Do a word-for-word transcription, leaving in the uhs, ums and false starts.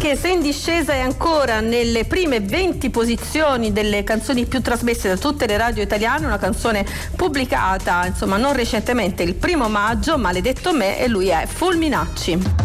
Anche se in discesa è ancora nelle prime venti posizioni delle canzoni più trasmesse da tutte le radio italiane, una canzone pubblicata insomma non recentemente, il primo maggio, Maledetto me, e lui è Fulminacci.